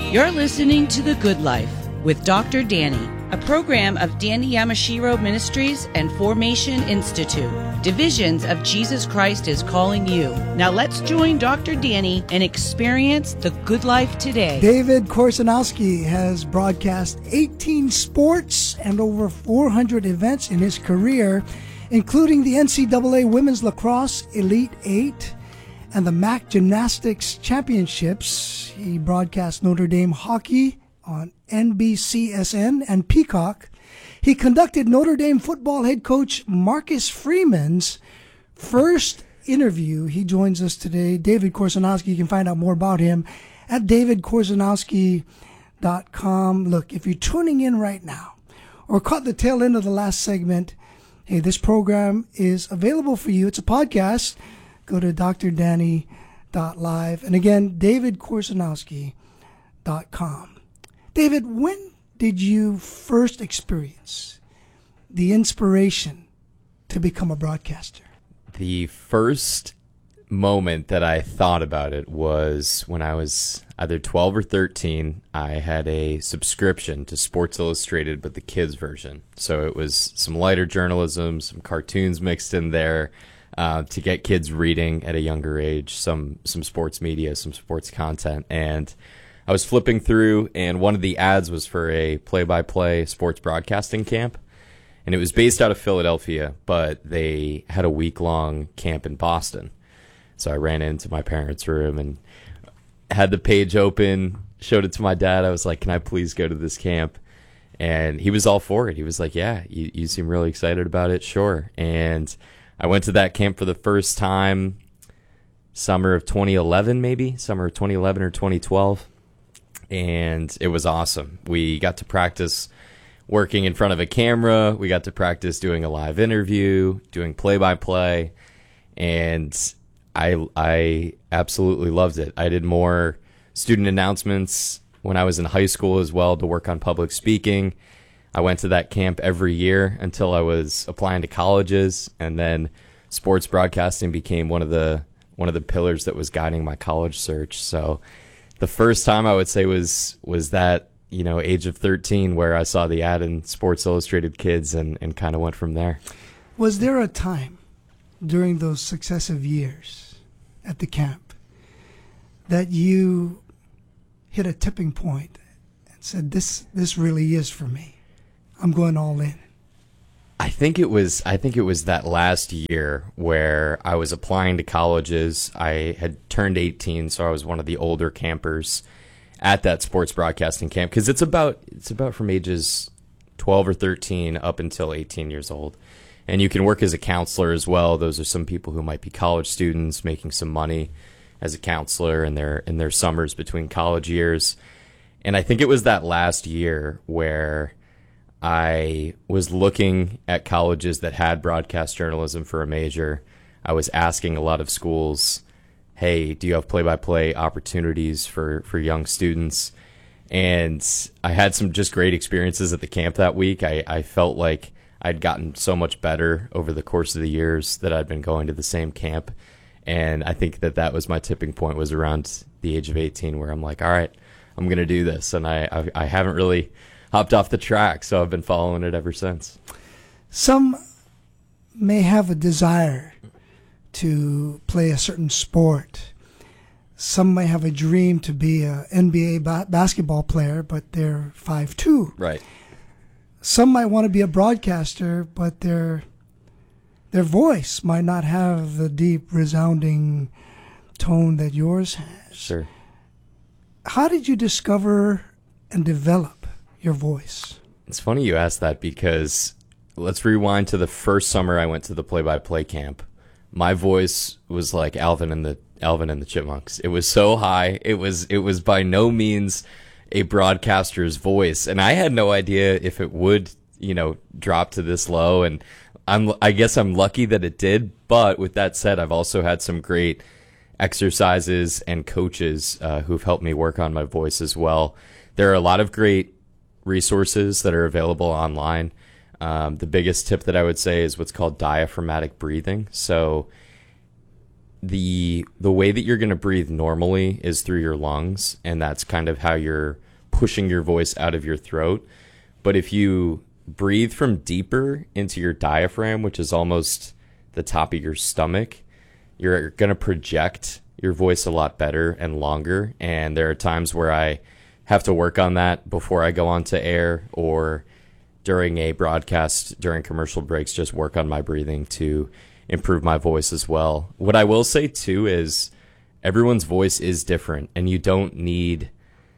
You're listening to The Good Life with Dr. Danny, a program of Danny Yamashiro Ministries and Formation Institute. Divisions of Jesus Christ is calling you. Now let's join Dr. Danny and experience the good life today. David Korsanowski has broadcast 18 sports and over 400 events in his career, including the NCAA Women's Lacrosse Elite 8 and the MAC Gymnastics Championships. He broadcast Notre Dame hockey on NBCSN and Peacock. He conducted Notre Dame football head coach Marcus Freeman's first interview. He joins us today. David Korsanowski. You can find out more about him at davidkorsanowski.com. Look, if you're tuning in right now or caught the tail end of the last segment, hey, this program is available for you. It's a podcast. Go to drdanny.live. And again, davidkorsanowski.com. David, when did you first experience the inspiration to become a broadcaster? The first moment that I thought about it was when I was either 12 or 13. I had a subscription to Sports Illustrated, but the kids version. So it was some lighter journalism, some cartoons mixed in there to get kids reading at a younger age, some sports media, some sports content. And I was flipping through, and one of the ads was for a play-by-play sports broadcasting camp. And it was based out of Philadelphia, but they had a week-long camp in Boston. So I ran into my parents' room and had the page open, showed it to my dad. I was like, can I please go to this camp? And he was all for it. He was like, yeah, you seem really excited about it. Sure. And I went to that camp for the first time summer of 2011 or 2012. And it was awesome. We got to practice working in front of a camera. We got to practice doing a live interview, doing play-by-play. And I absolutely loved it. I did more student announcements when I was in high school as well to work on public speaking. I went to that camp every year until I was applying to colleges, and then sports broadcasting became one of the pillars that was guiding my college search. So the first time I would say was that, age of 13, where I saw the ad in Sports Illustrated Kids and kind of went from there. Was there a time during those successive years at the camp that you hit a tipping point and said, this really is for me? I'm going all in. I think it was that last year where I was applying to colleges. I had turned 18, so I was one of the older campers at that sports broadcasting camp, because it's about from ages 12 or 13 up until 18 years old. And you can work as a counselor as well. Those are some people who might be college students making some money as a counselor in their summers between college years. And I think it was that last year where I was looking at colleges that had broadcast journalism for a major. I was asking a lot of schools, hey, do you have play-by-play opportunities for young students? And I had some just great experiences at the camp that week. I felt like I'd gotten so much better over the course of the years that I'd been going to the same camp. And I think that was my tipping point, was around the age of 18, where I'm like, all right, I'm going to do this. And I haven't really hopped off the track, so I've been following it ever since. Some may have a desire to play a certain sport. Some may have a dream to be an NBA basketball player, but they're 5'2". Right. Some might want to be a broadcaster, but their voice might not have the deep, resounding tone that yours has. Sure. How did you discover and develop your voice? It's funny you asked that, because let's rewind to the first summer I went to the play-by-play camp. My voice was like Alvin and the Chipmunks. It was so high. It was by no means a broadcaster's voice, and I had no idea if it would, drop to this low. And I guess I'm lucky that it did. But with that said, I've also had some great exercises and coaches who've helped me work on my voice as well. There are a lot of great resources that are available online. The biggest tip that I would say is what's called diaphragmatic breathing. So the way that you're going to breathe normally is through your lungs, and that's kind of how you're pushing your voice out of your throat. But if you breathe from deeper into your diaphragm, which is almost the top of your stomach, you're going to project your voice a lot better and longer. And there are times where I have to work on that before I go onto air, or during a broadcast, during commercial breaks, just work on my breathing to improve my voice as well. What I will say too is everyone's voice is different, and you don't need,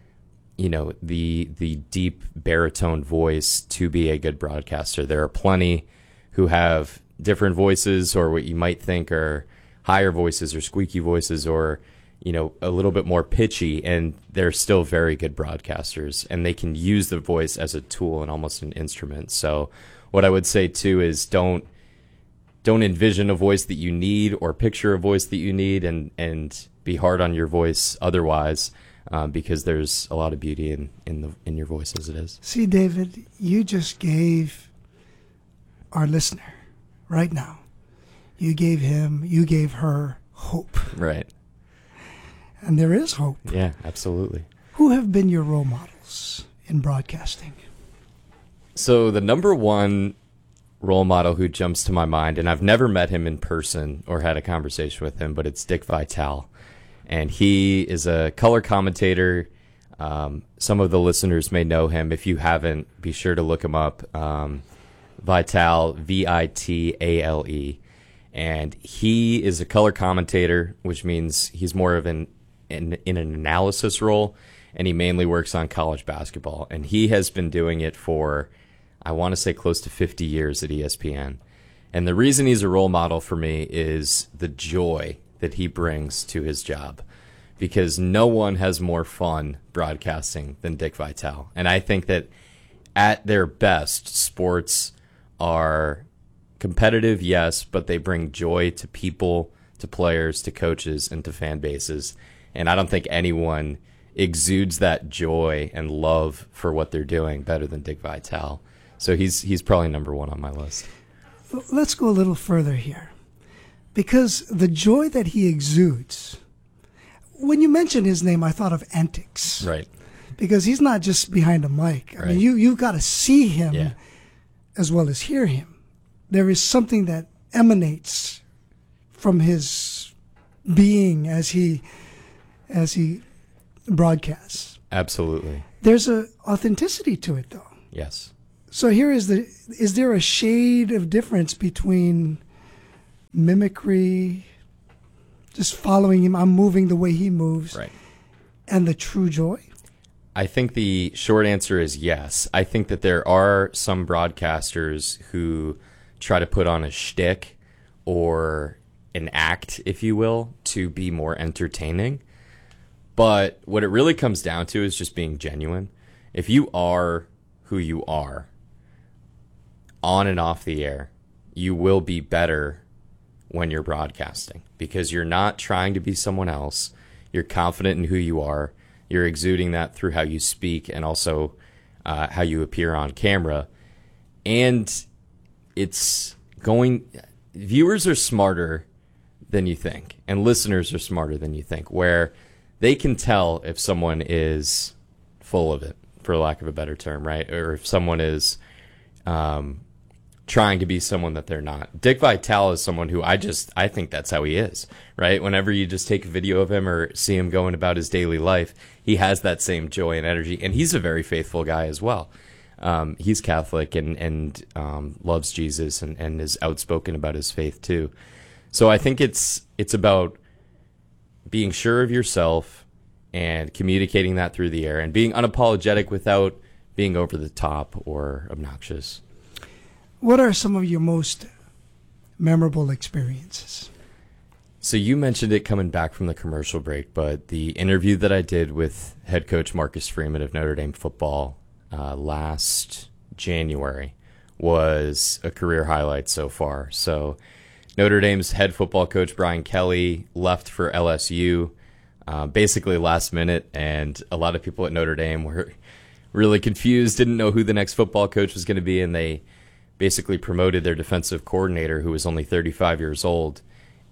the deep baritone voice to be a good broadcaster. There are plenty who have different voices, or what you might think are higher voices or squeaky voices, or a little bit more pitchy, and they're still very good broadcasters, and they can use the voice as a tool and almost an instrument. So what I would say too is don't envision a voice that you need, or picture a voice that you need, and be hard on your voice otherwise, because there's a lot of beauty in your voice as it is. See, David, you just gave our listener right now, you gave her hope. Right. And there is hope. Yeah, absolutely. Who have been your role models in broadcasting? So the number one role model who jumps to my mind, and I've never met him in person or had a conversation with him, but it's Dick Vitale. And he is a color commentator. Some of the listeners may know him. If you haven't, be sure to look him up. Vitale, Vitale. And he is a color commentator, which means he's more of in an analysis role, and he mainly works on college basketball. And he has been doing it for, I want to say, close to 50 years at ESPN. And the reason he's a role model for me is the joy that he brings to his job, because no one has more fun broadcasting than Dick Vitale. And I think that at their best, sports are competitive, yes, but they bring joy to people, to players, to coaches, and to fan bases. And I don't think anyone exudes that joy and love for what they're doing better than Dick Vitale. So he's probably number one on my list. Let's go a little further here, because the joy that he exudes, when you mentioned his name, I thought of antics. Right. Because he's not just behind a mic. I mean, you've got to see him as well as hear him. There is something that emanates from his being as he broadcasts. Absolutely. There's an authenticity to it, though. Yes. So here is there a shade of difference between mimicry, just following him, I'm moving the way he moves, right, and the true joy? I think the short answer is yes. I think that there are some broadcasters who try to put on a shtick or an act, if you will, to be more entertaining. But what it really comes down to is just being genuine. If you are who you are, on and off the air, you will be better when you're broadcasting, because you're not trying to be someone else. You're confident in who you are. You're exuding that through how you speak, and also how you appear on camera. And viewers are smarter than you think, and listeners are smarter than you think, where they can tell if someone is full of it, for lack of a better term, right? Or if someone is trying to be someone that they're not. Dick Vitale is someone who I think that's how he is, right? Whenever you just take a video of him or see him going about his daily life, he has that same joy and energy, and he's a very faithful guy as well. He's Catholic and loves Jesus and is outspoken about his faith too. So I think it's about being sure of yourself and communicating that through the air and being unapologetic without being over the top or obnoxious. What are some of your most memorable experiences? So you mentioned it coming back from the commercial break, but the interview that I did with head coach Marcus Freeman of Notre Dame football last January was a career highlight so far. So Notre Dame's head football coach Brian Kelly left for LSU basically last minute, and a lot of people at Notre Dame were really confused, didn't know who the next football coach was going to be, and they basically promoted their defensive coordinator, who was only 35 years old,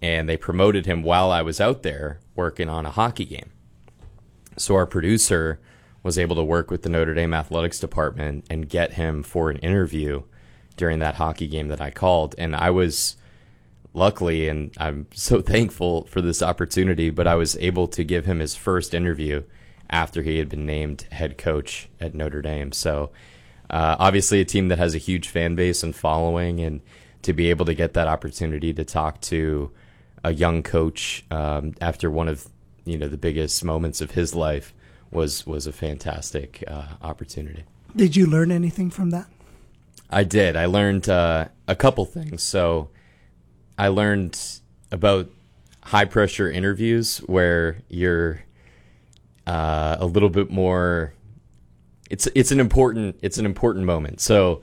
and they promoted him while I was out there working on a hockey game. So our producer was able to work with the Notre Dame athletics department and get him for an interview during that hockey game that I called. And I was luckily, and I'm so thankful for this opportunity, but I was able to give him his first interview after he had been named head coach at Notre Dame. So obviously a team that has a huge fan base and following, and to be able to get that opportunity to talk to a young coach after one of the biggest moments of his life was a fantastic opportunity. Did you learn anything from that? I did. I learned a couple things. So I learned about high-pressure interviews where you're a little bit more. It's an important moment. So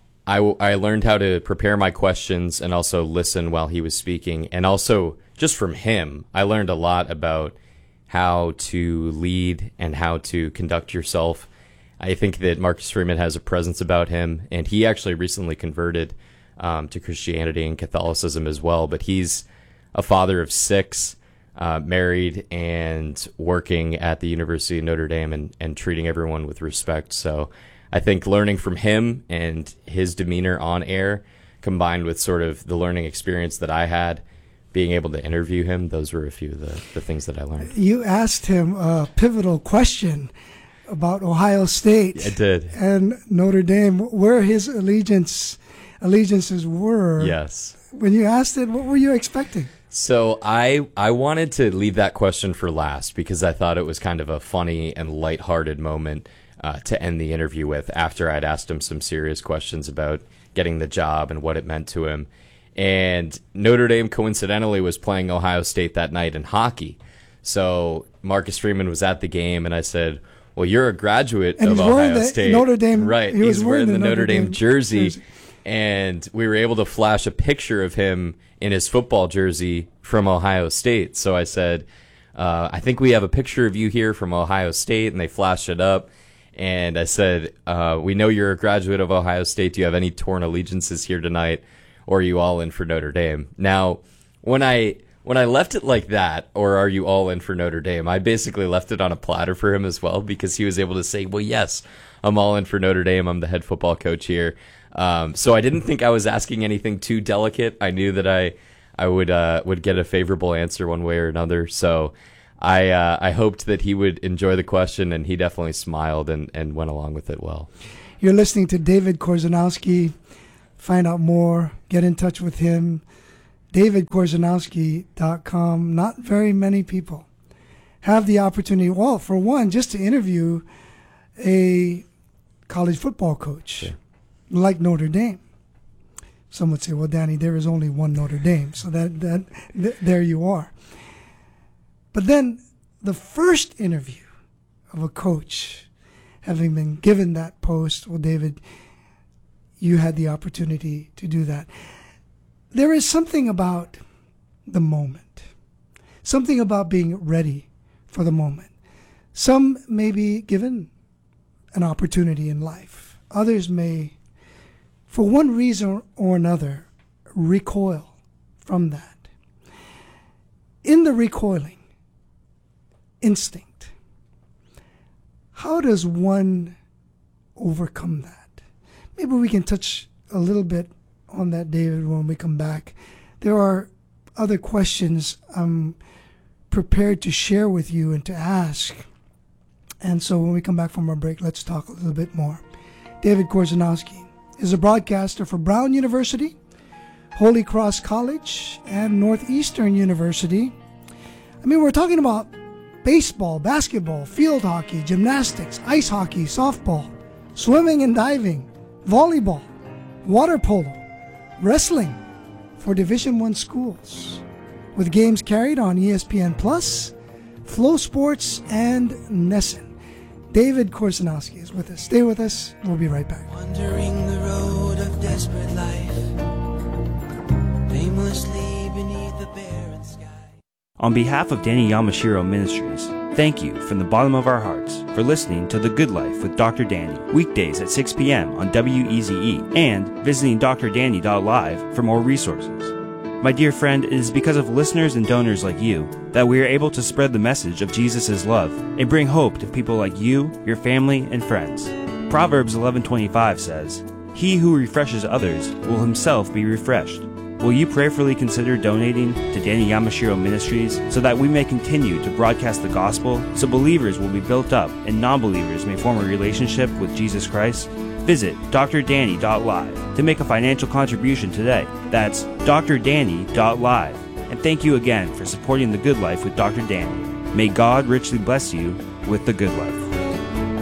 I learned how to prepare my questions and also listen while he was speaking, and also just from him, I learned a lot about how to lead and how to conduct yourself. I think that Marcus Freeman has a presence about him, and he actually recently converted to Christianity and Catholicism as well. But he's a father of 6, married and working at the University of Notre Dame and treating everyone with respect. So I think learning from him and his demeanor on air, combined with sort of the learning experience that I had, being able to interview him, those were a few of the things that I learned. You asked him a pivotal question about Ohio State. I did. And Notre Dame, where his allegiances were. Yes. When you asked it, what were you expecting? So I wanted to leave that question for last because I thought it was kind of a funny and lighthearted moment to end the interview with, after I'd asked him some serious questions about getting the job and what it meant to him. And Notre Dame coincidentally was playing Ohio State that night in hockey. So Marcus Freeman was at the game, and I said, well, you're a graduate of Ohio State. Notre Dame, right. He's wearing the Notre Dame jersey. And we were able to flash a picture of him in his football jersey from Ohio State. So I said, I think we have a picture of you here from Ohio State, and they flashed it up. And I said, we know you're a graduate of Ohio State. Do you have any torn allegiances here tonight, or are you all in for Notre Dame? Now, when I left it like that, or are you all in for Notre Dame, I basically left it on a platter for him as well, because he was able to say, well, yes, I'm all in for Notre Dame. I'm the head football coach here. So I didn't think I was asking anything too delicate. I knew that I would get a favorable answer one way or another. So I hoped that he would enjoy the question, and he definitely smiled and went along with it well. You're listening to David Korzanowski. Find out more, get in touch with him, davidkorzanowski.com. Not very many people have the opportunity, well, for one, just to interview a college football coach. Yeah. Like Notre Dame. Some would say, well, Danny, there is only one Notre Dame. So there you are. But then the first interview of a coach, having been given that post, well, David, you had the opportunity to do that. There is something about the moment, something about being ready for the moment. Some may be given an opportunity in life. Others may, for one reason or another, recoil from that. In the recoiling instinct, how does one overcome that? Maybe we can touch a little bit on that, David, when we come back. There are other questions I'm prepared to share with you and to ask. And so when we come back from our break, let's talk a little bit more. David Korzanowski is a broadcaster for Brown University, Holy Cross College, and Northeastern University. I mean, we're talking about baseball, basketball, field hockey, gymnastics, ice hockey, softball, swimming and diving, volleyball, water polo, wrestling for Division I schools, with games carried on ESPN+, Flow Sports, and NESN. David Korzanowski is with us. Stay with us. We'll be right back. Wandering the road of desperate life, aimlessly beneath the barren sky. On behalf of Danny Yamashiro Ministries, thank you from the bottom of our hearts for listening to The Good Life with Dr. Danny, weekdays at 6 p.m. on WEZE, and visiting drdanny.live for more resources. My dear friend, it is because of listeners and donors like you that we are able to spread the message of Jesus' love and bring hope to people like you, your family, and friends. Proverbs 11:25 says, "He who refreshes others will himself be refreshed." Will you prayerfully consider donating to Danny Yamashiro Ministries so that we may continue to broadcast the gospel, so believers will be built up and non-believers may form a relationship with Jesus Christ? Visit drdanny.live to make a financial contribution today. That's drdanny.live. And thank you again for supporting The Good Life with Dr. Danny. May God richly bless you with The Good Life.